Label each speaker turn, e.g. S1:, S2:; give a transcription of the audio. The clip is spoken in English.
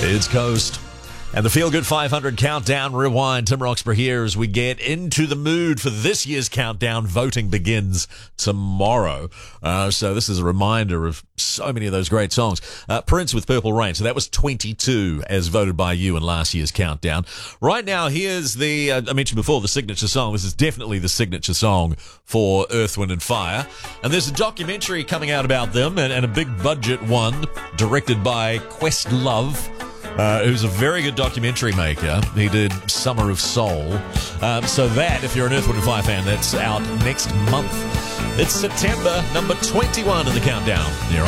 S1: It's Coast. And the Feel Good 500 Countdown Rewind. Tim Roxburgh here as we get into the mood for this year's countdown. Voting begins tomorrow. So this is a reminder of so many of those great songs. Prince with Purple Rain. So that was 22 as voted by you in last year's countdown. Right now, here's the, I mentioned before, the signature song. This is definitely the signature song for Earth, Wind & Fire. And there's a documentary coming out about them and a big budget one directed by Questlove. Who's a very good documentary maker. He did Summer of Soul. So that, if you're an Earth, Wind & Fire fan, that's out next month. It's September, number 21 in the countdown. You're